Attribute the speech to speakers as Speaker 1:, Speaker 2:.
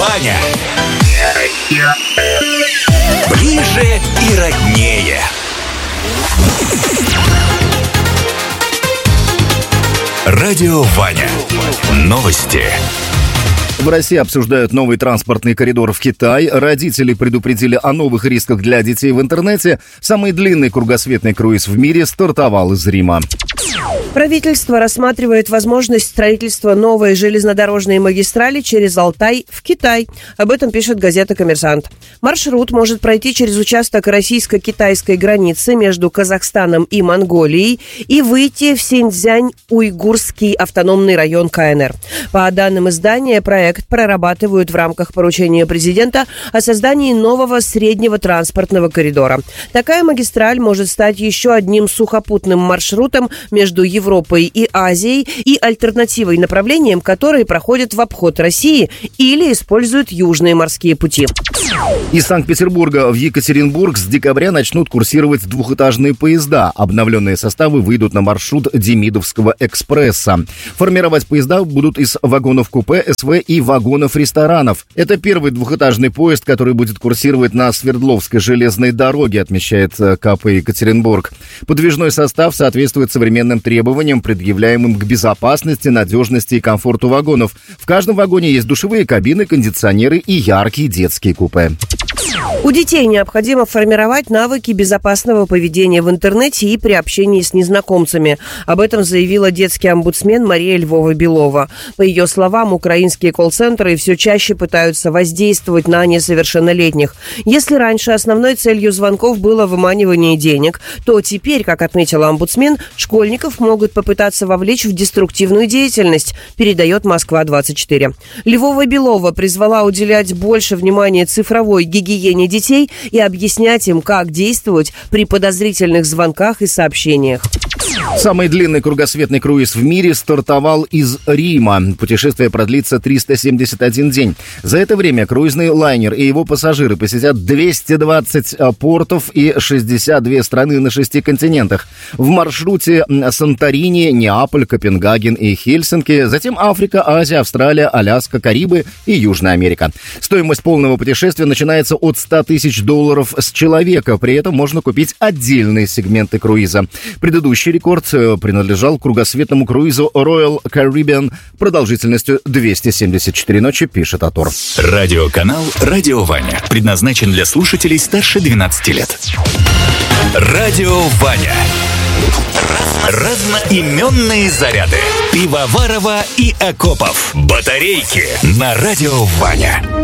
Speaker 1: Ваня. Ближе и роднее. Радио Ваня. Новости.
Speaker 2: В России обсуждают новый транспортный коридор в Китай. Родители предупредили о новых рисках для детей в интернете. Самый длинный кругосветный круиз в мире стартовал из Рима.
Speaker 3: Правительство рассматривает возможность строительства новой железнодорожной магистрали через Алтай в Китай. Об этом пишет газета «Коммерсант». Маршрут может пройти через участок российско-китайской границы между Казахстаном и Монголией и выйти в Синьцзянь-Уйгурский автономный район КНР. По данным издания, проект прорабатывают в рамках поручения президента о создании нового среднего транспортного коридора. Такая магистраль может стать еще одним сухопутным маршрутом между Европой и Азией и альтернативой направлениям, которые проходят в обход России или используют южные морские пути.
Speaker 2: Из Санкт-Петербурга в Екатеринбург с декабря начнут курсировать двухэтажные поезда. Обновленные составы выйдут на маршрут Демидовского экспресса. Формировать поезда будут из вагонов купе, СВ и вагонов ресторанов. Это первый двухэтажный поезд, который будет курсировать на Свердловской железной дороге, отмечает КП Екатеринбург. Подвижной состав соответствует современным требованиям, предъявляемым к безопасности, надежности и комфорту вагонов. В каждом вагоне есть душевые кабины, кондиционеры и яркие детские купе.
Speaker 3: У детей необходимо формировать навыки безопасного поведения в интернете и при общении с незнакомцами. Об этом заявила детский омбудсмен Мария Львова-Белова. По ее словам, украинские колл-центры все чаще пытаются воздействовать на несовершеннолетних. Если раньше основной целью звонков было выманивание денег, то теперь, как отметила омбудсмен, школьников могут попытаться вовлечь в деструктивную деятельность, передает Москва-24. Львова-Белова призвала уделять больше внимания цифровой гигиене детей и объяснять им, как действовать при подозрительных звонках и сообщениях.
Speaker 2: Самый длинный кругосветный круиз в мире стартовал из Рима. Путешествие продлится 371 день. За это время круизный лайнер и его пассажиры посетят 220 портов и 62 страны на 6 континентах. В маршруте Санторини, Неаполь, Копенгаген и Хельсинки, затем Африка, Азия, Австралия, Аляска, Карибы и Южная Америка. Стоимость полного путешествия начинается от $100 тысяч с человека. При этом можно купить отдельные сегменты круиза. Предыдущий рекорд принадлежал кругосветному круизу Royal Caribbean продолжительностью 274 ночи, пишет Атор.
Speaker 1: Радиоканал «Радио Ваня» предназначен для слушателей старше 12 лет. Радио Ваня. Разноименные заряды. Пивоварова и Акопов. Батарейки на Радио Ваня.